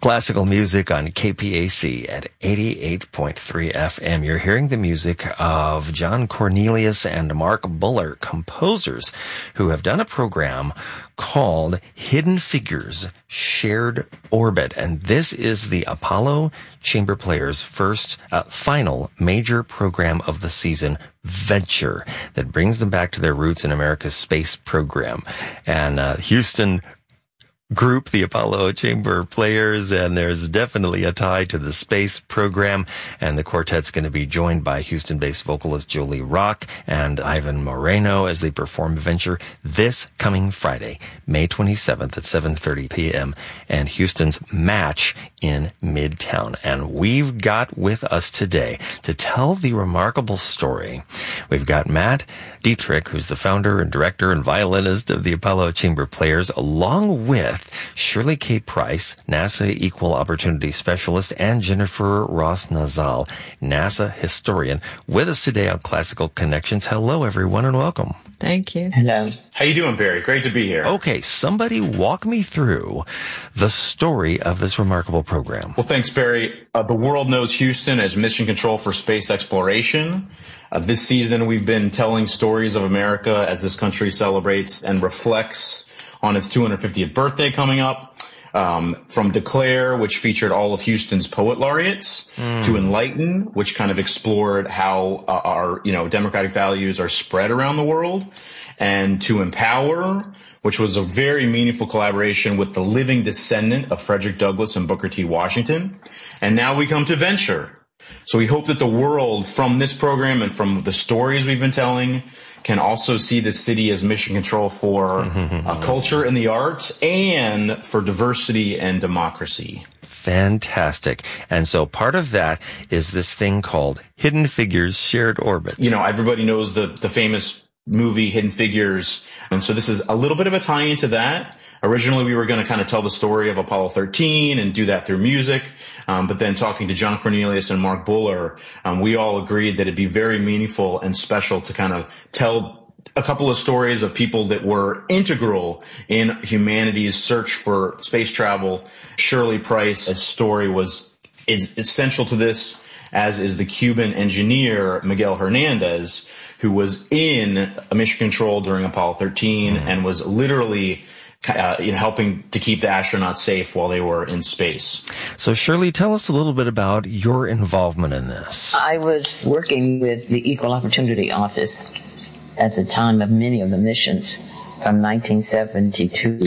Classical music on KPAC at 88.3 FM. You're hearing the music of John Cornelius and Mark Buller, composers who have done a program called Hidden Figures, Shared Orbit. And this is the Apollo Chamber Players' final major program of the season, Venture, that brings them back to their roots in America's space program. And Houston group, the Apollo Chamber Players, and there's definitely a tie to the space program. And the quartet's going to be joined by Houston-based vocalist Jolie Rock and Ivan Moreno as they perform Venture this coming Friday, May 27th at 7:30 p.m. and Houston's Match in Midtown. And we've got with us today to tell the remarkable story, we've got Matt Dietrich, who's the founder and director and violinist of the Apollo Chamber Players, along with Shirley K. Price, NASA Equal Opportunity Specialist, and Jennifer Ross Nazal, NASA historian, with us today on Classical Connections. Hello, everyone, and welcome. Thank you. Hello. How you doing, Barry? Great to be here. Okay, somebody walk me through the story of this remarkable program. Well, thanks, Barry. The world knows Houston as mission control for space exploration. This season, we've been telling stories of America as this country celebrates and reflects on its 250th birthday coming up, from Declare, which featured all of Houston's poet laureates, to Enlighten, which kind of explored how our democratic values are spread around the world, and to Empower, which was a very meaningful collaboration with the living descendant of Frederick Douglass and Booker T. Washington. And now we come to Venture. So we hope that the world, from this program and from the stories we've been telling, can also see the city as mission control for culture and the arts and for diversity and democracy. Fantastic. And so part of that is this thing called Hidden Figures, Shared Orbits. Everybody knows the famous movie Hidden Figures. And so this is a little bit of a tie-in to that. Originally, we were going to kind of tell the story of Apollo 13 and do that through music. But then talking to John Cornelius and Mark Buller, we all agreed that it'd be very meaningful and special to kind of tell a couple of stories of people that were integral in humanity's search for space travel. Shirley Price's story is essential to this, as is the Cuban engineer Miguel Hernandez, who was in mission control during Apollo 13 and was literally helping to keep the astronauts safe while they were in space. So Shirley, tell us a little bit about your involvement in this. I was working with the Equal Opportunity Office at the time of many of the missions from 1972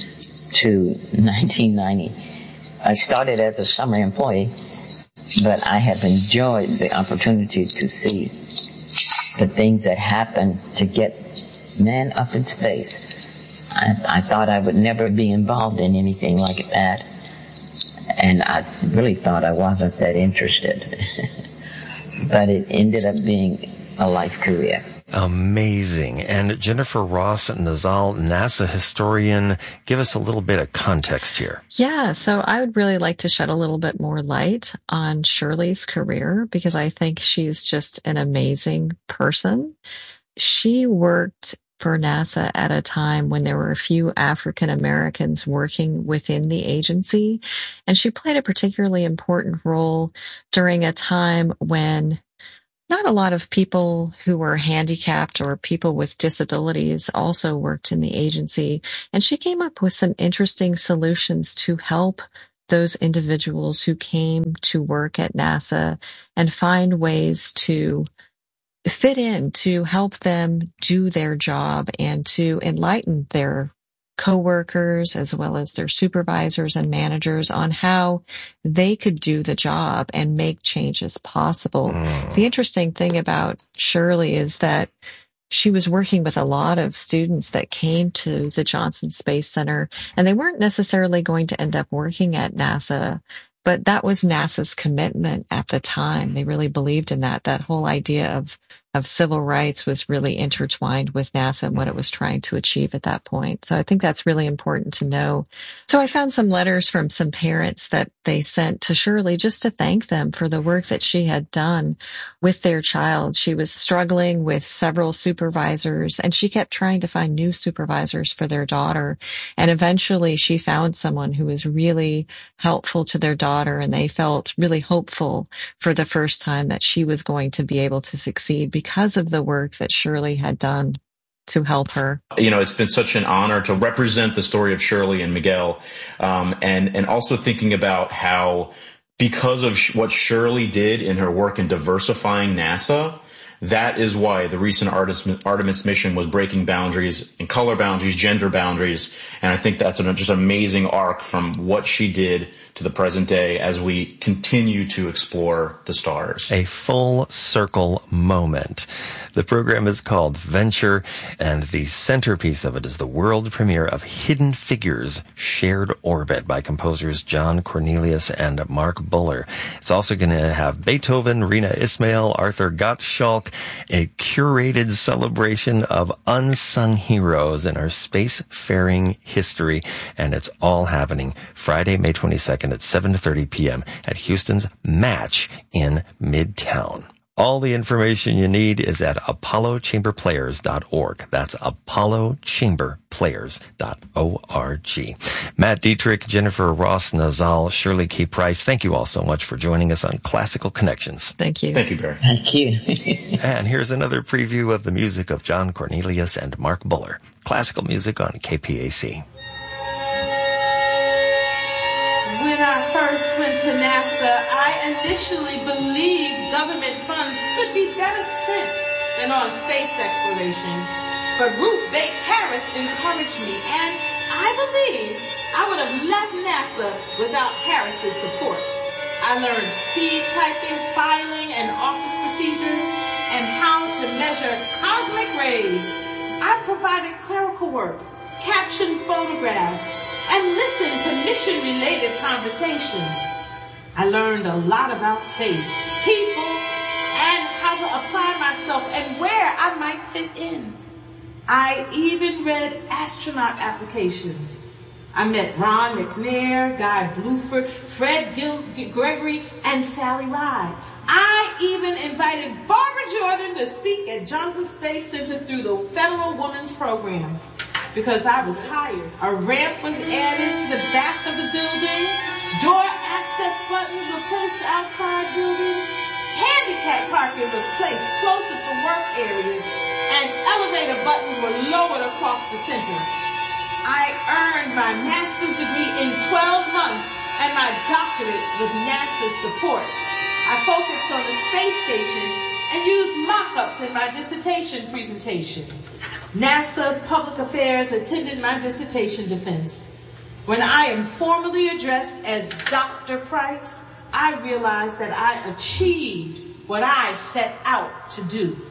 to 1990. I started as a summer employee, but I have enjoyed the opportunity to see the things that happen to get man up in space. I thought I would never be involved in anything like that, and I really thought I wasn't that interested. But it ended up being a life career. Amazing. And Jennifer Ross Nazal, NASA historian, give us a little bit of context here. Yeah, so I would really like to shed a little bit more light on Shirley's career because I think she's just an amazing person. She worked for NASA at a time when there were a few African Americans working within the agency, and she played a particularly important role during a time when not a lot of people who were handicapped or people with disabilities also worked in the agency, and she came up with some interesting solutions to help those individuals who came to work at NASA and find ways to fit in, to help them do their job and to enlighten their coworkers as well as their supervisors and managers on how they could do the job and make changes possible. The interesting thing about Shirley is that she was working with a lot of students that came to the Johnson Space Center, and they weren't necessarily going to end up working at NASA, but that was NASA's commitment at the time. They really believed in that whole idea of of civil rights was really intertwined with NASA and what it was trying to achieve at that point. So I think that's really important to know. So I found some letters from some parents that they sent to Shirley just to thank them for the work that she had done with their child. She was struggling with several supervisors, and she kept trying to find new supervisors for their daughter. And eventually she found someone who was really helpful to their daughter, and they felt really hopeful for the first time that she was going to be able to succeed because of the work that Shirley had done to help her. It's been such an honor to represent the story of Shirley and Miguel, and also thinking about how, because of what Shirley did in her work in diversifying NASA, that is why the recent Artemis mission was breaking boundaries and color boundaries, gender boundaries. And I think that's just an amazing arc from what she did to the present day as we continue to explore the stars. A full circle moment. The program is called Venture, and the centerpiece of it is the world premiere of Hidden Figures, Shared Orbit by composers John Cornelius and Mark Buller. It's also going to have Beethoven, Rina Ismail, Arthur Gottschalk, a curated celebration of unsung heroes in our spacefaring history, and it's all happening Friday, May 22nd at 7:30 p.m. at Houston's Match in Midtown. All the information you need is at apollochamberplayers.org. That's apollochamberplayers.org. Matt Dietrich, Jennifer Ross Nazal, Shirley K. Price, thank you all so much for joining us on Classical Connections. Thank you. Thank you, Barry. Thank you. And here's another preview of the music of John Cornelius and Mark Buller. Classical music on KPAC. When I first went to NASA, I initially believed government funds could be better spent than on space exploration. But Ruth Bates Harris encouraged me, and I believe I would have left NASA without Harris's support. I learned speed typing, filing, and office procedures, and how to measure cosmic rays. I provided clerical work, captioned photographs, and listened to mission-related conversations. I learned a lot about space, people, and how to apply myself and where I might fit in. I even read astronaut applications. I met Ron McNair, Guy Bluford, Fred Gregory, and Sally Ride. I even invited Barbara Jordan to speak at Johnson Space Center through the Federal Women's Program. Because I was hired. A ramp was added to the back of the building. Door access buttons were placed outside buildings. Handicap parking was placed closer to work areas, and elevator buttons were lowered across the center. I earned my master's degree in 12 months and my doctorate with NASA's support. I focused on the space station and used mock-ups in my dissertation presentation. NASA Public Affairs attended my dissertation defense. When I am formally addressed as Dr. Price, I realized that I achieved what I set out to do.